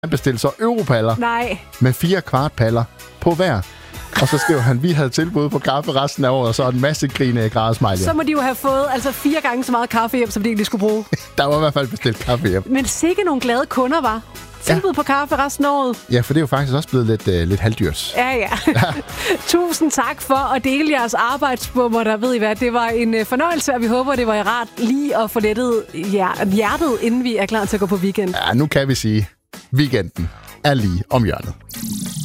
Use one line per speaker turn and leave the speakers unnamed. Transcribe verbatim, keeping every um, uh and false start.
Han bestilte så europaller
Nej.
med fire kvartpaller på hver. Og så skriver han, vi havde tilbud på kaffe resten af året, og så en masse grine af grædesmiley.
Så må de jo have fået altså fire gange så meget kaffe hjem, som de egentlig skulle bruge.
Der var i hvert fald bestilt kaffe hjem.
Men sikke nogle glade kunder, var. Tilbud ja. på kaffe resten af året.
Ja, for det er jo faktisk også blevet lidt, uh, lidt halvdyrs.
Ja, ja. ja. Tusind tak for at dele jeres arbejdsbummer, der ved I hvad. Det var en uh, fornøjelse, og vi håber, det var rart lige at få lettet hjertet, inden vi er klar til at gå på weekend.
Ja, nu kan vi sige, weekenden er lige om hjørnet.